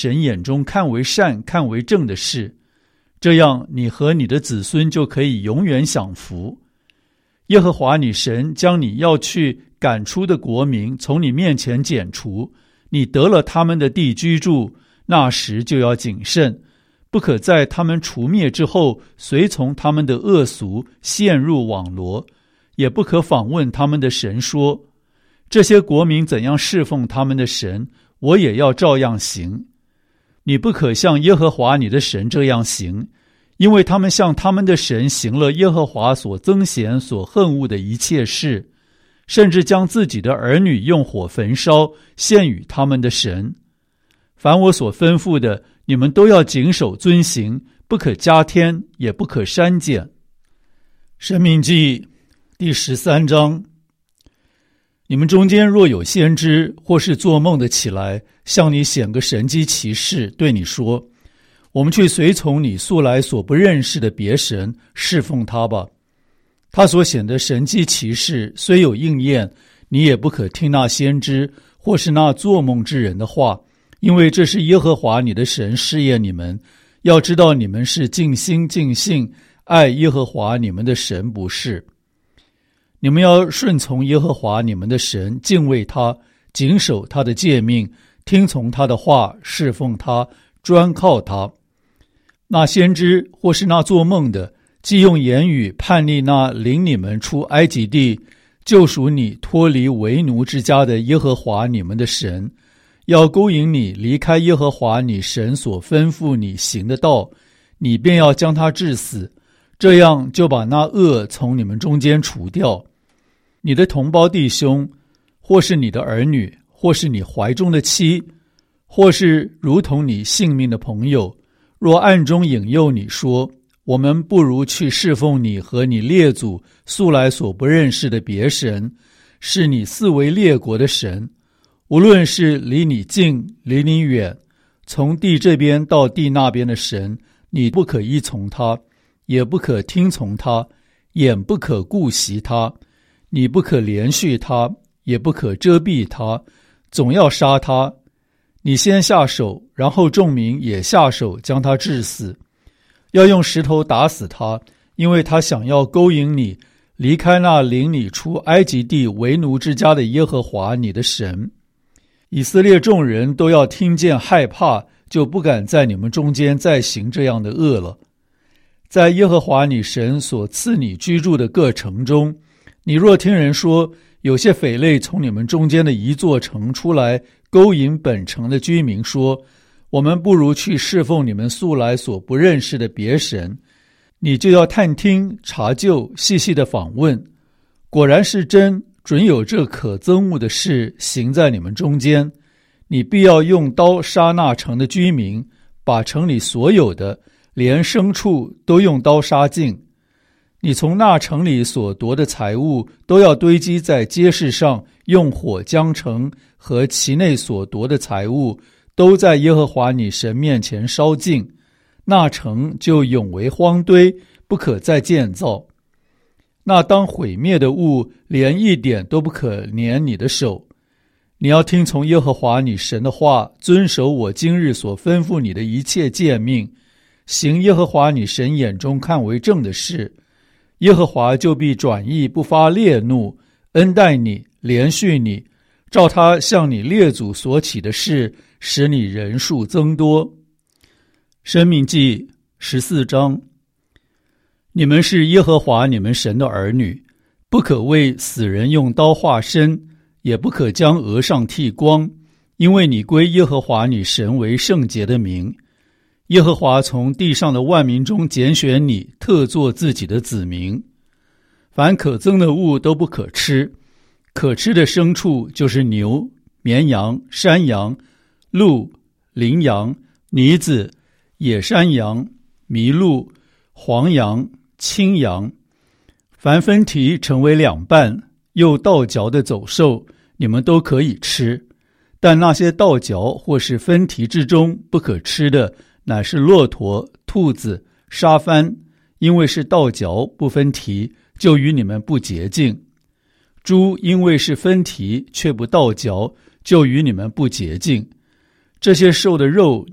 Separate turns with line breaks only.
神眼中看为善、看为正的事，这样你和你的子孙就可以永远享福。耶和华你神将你要去赶出的国民从你面前剪除，你得了他们的地居住，那时就要谨慎，不可在他们除灭之后随从他们的恶俗，陷入网罗，也不可访问他们的神说，这些国民怎样侍奉他们的神，我也要照样行。你不可像耶和华你的神这样行，因为他们向他们的神行了耶和华所憎嫌所恨恶的一切事，甚至将自己的儿女用火焚烧，献与他们的神。凡我所吩咐的，你们都要谨守遵行，不可加添，也不可删减。申命记第13章。你们中间若有先知或是做梦的起来，向你显个神迹奇事，对你说，我们去随从你素来所不认识的别神，侍奉他吧。他所显的神迹奇事虽有应验，你也不可听那先知或是那做梦之人的话，因为这是耶和华你的神试验你们，要知道你们是尽心尽性爱耶和华你们的神，不是。你们要顺从耶和华你们的神，敬畏他，谨守他的诫命，听从他的话，侍奉他，专靠他。那先知或是那做梦的，既用言语叛逆那领你们出埃及地，救赎你脱离为奴之家的耶和华你们的神，要勾引你离开耶和华你神所吩咐你行的道，你便要将他治死，这样就把那恶从你们中间除掉。你的同胞弟兄，或是你的儿女，或是你怀中的妻，或是如同你性命的朋友，若暗中引诱你说，我们不如去侍奉你和你列祖素来所不认识的别神，是你四围列国的神，无论是离你近离你远，从地这边到地那边的神，你不可依从他，也不可听从他，眼不可顾惜他，你不可连续他，也不可遮蔽他，总要杀他。你先下手，然后众民也下手将他治死，要用石头打死他，因为他想要勾引你离开那领你出埃及地为奴之家的耶和华你的神。以色列众人都要听见害怕，就不敢在你们中间再行这样的恶了。在耶和华你神所赐你居住的各城中，你若听人说，有些匪类从你们中间的一座城出来，勾引本城的居民说，我们不如去侍奉你们素来所不认识的别神，你就要探听查究，细细的访问，果然是真，准有这可憎恶的事行在你们中间，你必要用刀杀那城的居民，把城里所有的连牲畜都用刀杀尽。你从那城里所夺的财物都要堆积在街市上，用火将城和其内所夺的财物都在耶和华你神面前烧尽，那城就永为荒堆，不可再建造。那当毁灭的物连一点都不可粘你的手。你要听从耶和华你神的话，遵守我今日所吩咐你的一切诫命，行耶和华你神眼中看为正的事，耶和华就必转意不发烈怒，恩待你，连续你，照他向你列祖所起的事，使你人数增多。申命记14章。你们是耶和华你们神的儿女，不可为死人用刀划身，也不可将额上剃光，因为你归耶和华你神为圣洁的名。耶和华从地上的万民中拣选你，特作自己的子民。凡可憎的物都不可吃，可吃的牲畜就是牛、绵羊、山羊、鹿、羚羊、鹑子、野山羊、麋鹿、黄羊、青羊。凡分蹄成为两半又倒嚼的走兽，你们都可以吃，但那些倒嚼或是分蹄之中不可吃的，乃是骆驼、兔子、沙番，因为是倒嚼不分蹄，就与你们不洁净。猪因为是分蹄却不倒嚼，就与你们不洁净。这些兽的肉